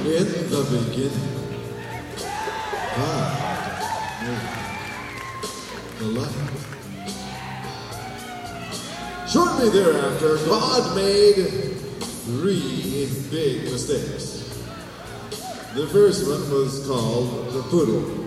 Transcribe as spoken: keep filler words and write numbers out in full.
In the beginning, God made the light. Shortly thereafter, God made three big mistakes. The first one was called the poodle.